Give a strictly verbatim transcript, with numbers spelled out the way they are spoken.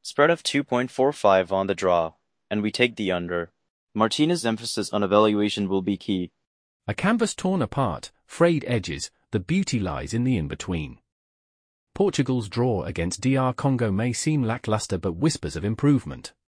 Spread of two point four five on the draw, and we take the under. Martinez's emphasis on evaluation will be key. A canvas torn apart, frayed edges, the beauty lies in the in-between. Portugal's draw against D R Congo may seem lackluster but whispers of improvement.